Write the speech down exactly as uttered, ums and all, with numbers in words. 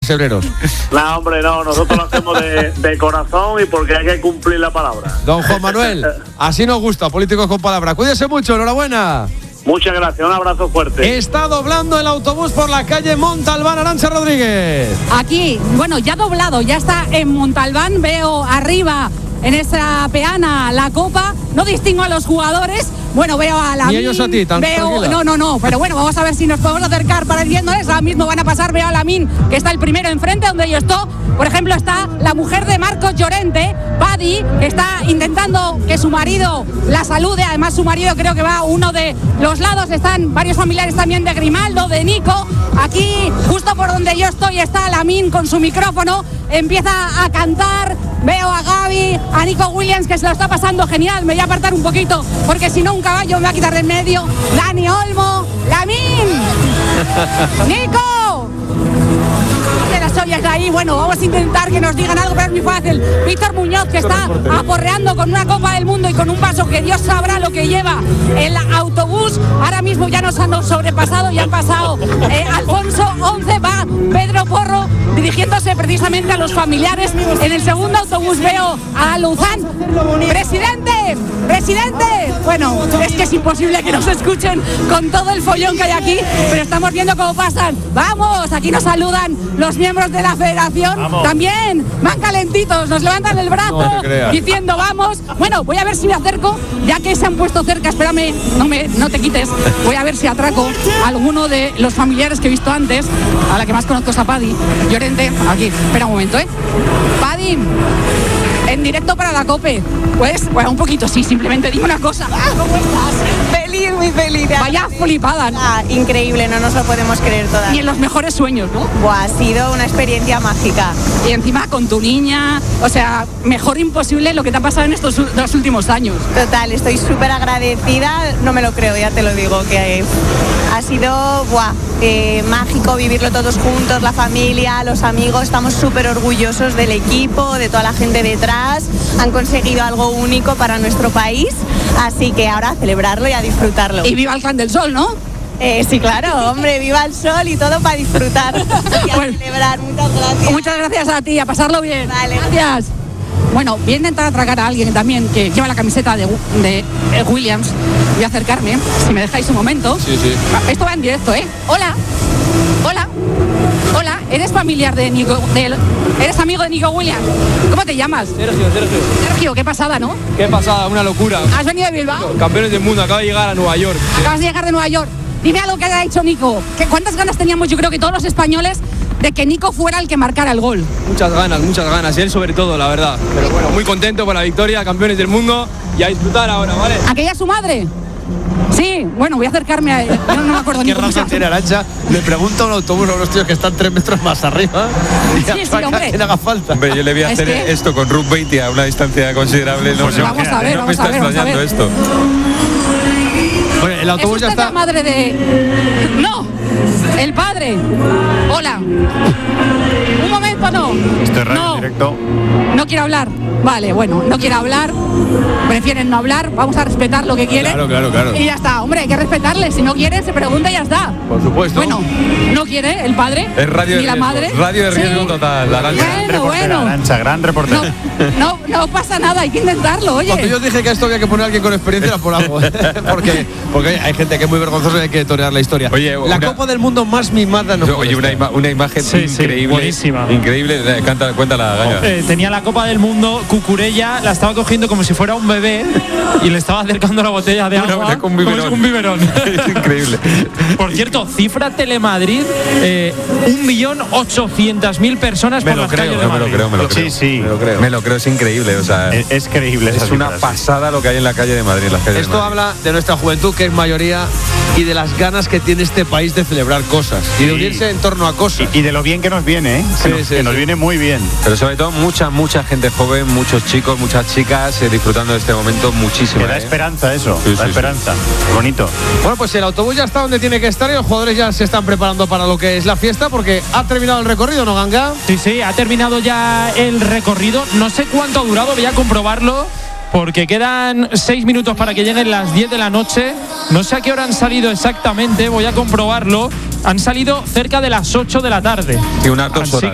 pesebreros. No, hombre, no, nosotros lo hacemos de, de corazón y porque hay que cumplir la palabra. Don Juan Manuel, así nos gusta, políticos con palabra. Cuídese mucho, enhorabuena. Muchas gracias, un abrazo fuerte. Está doblando el autobús por la calle Montalbán, Arantxa Rodríguez. Aquí, bueno, ya doblado, ya está en Montalbán, veo arriba en esa peana la copa, no distingo a los jugadores. Bueno, veo a la Ni ellos a ti, tan veo, tranquila. no, no, no, pero bueno, vamos a ver si nos podemos acercar para ir viéndoles. Ahora mismo van a pasar, veo a Lamin, que está el primero enfrente, donde yo estoy. Por ejemplo, está la mujer de Marcos Llorente, Paddy, que está intentando que su marido la salude. Además, su marido creo que va a uno de los lados. Están varios familiares también de Grimaldo, de Nico. Aquí, justo por donde yo estoy, está Lamin con su micrófono. Empieza a cantar. Veo a Gaby, a Nico Williams, que se lo está pasando genial. Me voy a apartar un poquito, porque si no un caballo me va a quitar de en medio. Dani Olmo, Lamin, Nico. De las ollas de ahí, bueno, vamos a intentar que nos digan algo, pero es muy fácil. Víctor Muñoz, que está aporreando con una Copa del Mundo y con un vaso que Dios sabrá lo que lleva el autobús. Ahora mismo ya nos han sobrepasado y han pasado eh, Alfonso once, va Pedro Porro dirigiéndose precisamente a los familiares. En el segundo autobús veo a Luzán. ¡Presidente! ¡Presidente! Bueno, es que es imposible que nos escuchen con todo el follón que hay aquí, pero estamos viendo cómo pasan. ¡Vamos! Aquí nos saludan los miembros de la federación. Vamos. También van calentitos, nos levantan el brazo no diciendo vamos. Bueno, voy a ver si me acerco, ya que se han puesto cerca. Espérame, no, me, no te quites. Voy a ver si atraco a alguno de los familiares que he visto antes. A la que más conozco es a Paddy Llorente. Aquí, espera un momento, ¿eh? Paddy, en directo para la COPE. Pues, bueno, un poquito, sí, simplemente dime una cosa. ¿Cómo estás? Feliz, muy feliz. Vaya flipada, ¿no? Ah, increíble, no nos lo podemos creer todavía. Ni en los mejores sueños, ¿no? Buah, ha sido una experiencia mágica. Y encima con tu niña, o sea, mejor imposible lo que te ha pasado en estos dos últimos años. Total, estoy súper agradecida, no me lo creo, ya te lo digo, que ha sido, buah, eh, mágico vivirlo todos juntos, la familia, los amigos, estamos súper orgullosos del equipo, de toda la gente detrás, han conseguido algo único para nuestro país, así que ahora a celebrarlo y a disfrutarlo. Y viva el Can del Sol, ¿no? Eh, sí, claro, hombre, viva el sol y todo para disfrutar y a bueno, celebrar. Muchas gracias. Muchas gracias a ti, a pasarlo bien. Vale. Gracias. Bueno, voy a intentar atracar a alguien también que lleva la camiseta de, de Williams. Voy a acercarme, si me dejáis un momento. Sí, sí. Esto va en directo, ¿eh? Hola. Hola. Hola, ¿eres familiar de Nico? De, ¿Eres amigo de Nico Williams? ¿Cómo te llamas? Sergio, Sergio. Sergio, qué pasada, ¿no? Qué pasada, una locura. ¿Has venido de Bilbao? Campeones del mundo, acabo de llegar a Nueva York. Acabas de llegar de Nueva York. Dime algo que haya hecho Nico. ¿Cuántas ganas teníamos, yo creo que todos los españoles, de que Nico fuera el que marcara el gol? Muchas ganas, muchas ganas. Y él sobre todo, la verdad. Pero bueno, muy contento por la victoria, campeones del mundo. Y a disfrutar ahora, ¿vale? ¿Aquella es su madre? Sí, bueno, voy a acercarme a él. Yo no me acuerdo ni cómo se tiene Arantxa. Le pregunta a un autobús a unos tíos que están tres metros más arriba y sí, sí, hombre. quien haga falta. Hombre, yo le voy a es hacer que... esto con Route veinte a una distancia considerable. No, pues no, vamos a ver, no vamos me está a ver, extrañando vamos a ver. esto. Bueno, el autobús ¿Es ya usted está. la madre de...? No, el padre. Hola. Un momento, no. Esto es radio no. en directo. No quiere hablar. Vale, bueno, no quiere hablar. Prefieren no hablar. Vamos a respetar lo que quieren. Claro, claro, claro. Y ya está. Hombre, hay que respetarle. Si no quiere, se pregunta y ya está. Por supuesto. Bueno, no quiere el padre. Es radio ni de la riesgo. madre. Radio de riesgo Sí. total. La Arantxa. Bueno, Reportera, bueno. Arantxa, gran reportera. No, no, no pasa nada. Hay que intentarlo, oye. Cuando yo dije que esto había que poner a alguien con experiencia era por algo. porque, porque hay gente que es muy vergonzosa y hay que torear la historia. Oye, la una- Copa del Mundo más mimada no Oye, una, ima- una imagen Sí, sí, increíble. buenísima. Increíble. Eh, Canta, cuéntala, Gaña. Eh, tenía la Copa del Mundo, Cucurella la estaba cogiendo como si fuera un bebé y le estaba acercando la botella de Una- agua una- con un biberón. como si un biberón. Es increíble. Por cierto, cifra Telemadrid, eh, un millón ochocientas mil personas Me por lo las creo, calles de me lo Madrid. creo, me lo Sí, creo. sí. Me lo creo. Me lo creo, es increíble. O sea, Es, es creíble. es esas una cifras. pasada lo que hay en la calle de Madrid. En las calles Esto de Madrid. habla de nuestra juventud, que es mayoría, y de las ganas que tiene este país de celebrar cosas y de Sí. unirse en torno a cosas. Y, y de lo bien que nos viene, ¿eh? Sí, que nos, sí, que nos sí. viene muy bien. Pero sobre todo mucha, mucha gente joven, muchos chicos, muchas chicas eh, disfrutando de este momento muchísimo. Me da eh. esperanza eso, Sí, da sí, esperanza. Bonito. Bueno, pues el autobús ya está donde tiene que estar y los jugadores ya se están preparando para lo que es la fiesta porque ha terminado el recorrido, ¿no, Ganga? Sí, sí, ha terminado ya el recorrido. No sé cuánto ha durado, voy a comprobarlo. Porque quedan seis minutos para que lleguen las diez de la noche. No sé a qué hora han salido exactamente, voy a comprobarlo. Han salido cerca de las ocho de la tarde. Sí, unas dos Así horas.